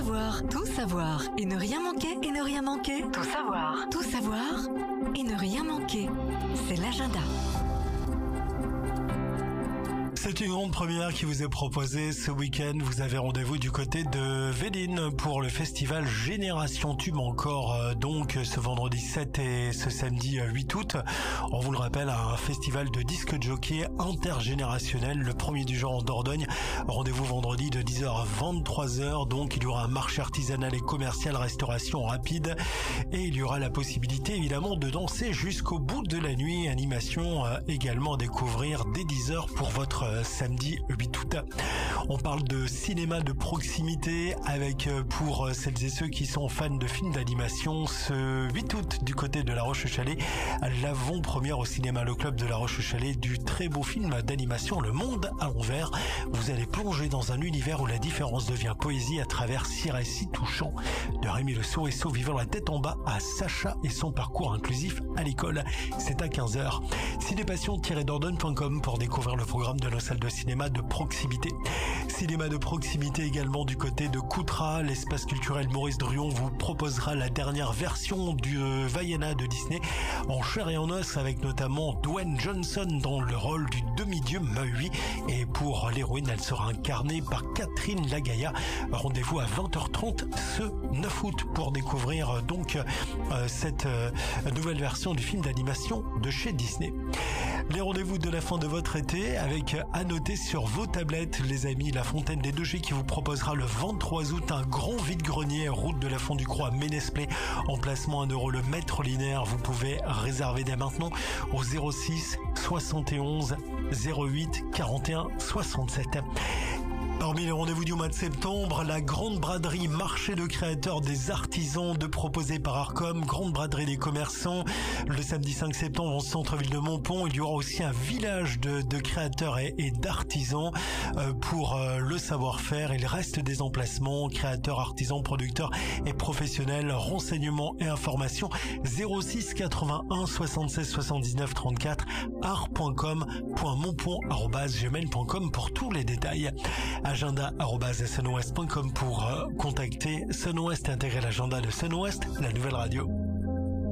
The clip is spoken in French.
savoir et ne rien manquer, Tout savoir et ne rien manquer. C'est l'agenda. C'est une grande première qui vous est proposée ce week-end. Vous avez rendez-vous du côté de Véline pour le festival Génération Tube encore donc ce vendredi 7 et ce samedi 8 août. On vous le rappelle, un festival de disques jockey intergénérationnel, le premier du genre en Dordogne. Rendez-vous vendredi de 10h à 23h. Donc il y aura un marché artisanal et commercial, restauration rapide et il y aura la possibilité évidemment de danser jusqu'au bout de la nuit. Animation également à découvrir dès 10h pour votre samedi 8 août. On parle de cinéma de proximité avec, pour celles et ceux qui sont fans de films d'animation, ce 8 août du côté de La Roche-Chalais, l'avant-première au cinéma Le Club de La Roche-Chalais du très beau film d'animation Le Monde à l'envers. Vous allez plonger dans un univers où la différence devient poésie à travers 6 récits touchants de Rémi Le Sauresseau vivant la tête en bas à Sacha et son parcours inclusif à l'école. C'est à 15h. Cinépassion-dordogne.com pour découvrir le programme de nos salles de cinéma de proximité. Cinéma de proximité également du côté de Coutras. L'espace culturel Maurice Druon vous proposera la dernière version du Vaiana de Disney en chair et en os avec notamment Dwayne Johnson dans le rôle du demi-dieu Maui. Et pour l'héroïne, elle sera incarnée par Catherine Lagaya. Rendez-vous à 20h30 ce 9 août pour découvrir donc cette nouvelle version du film d'animation de chez Disney. Les rendez-vous de la fin de votre été avec à noter sur vos tablettes, les amis, la Fontaine des 2G qui vous proposera le 23 août un grand vide-grenier route de la Fond-du-Croix à Ménesplet. Emplacement 1€ le mètre linéaire. Vous pouvez réserver dès maintenant au 06 71 08 41 67. Parmi les rendez-vous du mois de septembre, la grande braderie marché de créateurs des artisans de proposés par Arcom, grande braderie des commerçants. Le samedi 5 septembre, en centre-ville de Montpont, il y aura aussi un village de créateurs et d'artisans pour le savoir-faire. Il reste des emplacements, créateurs, artisans, producteurs et professionnels. Renseignements et informations 06 81 76 79 34 art.com.montpont@gmail.com pour tous les détails. Agenda@sunwest.com pour contacter Sunwest et intégrer l'agenda de Sunwest, la nouvelle radio.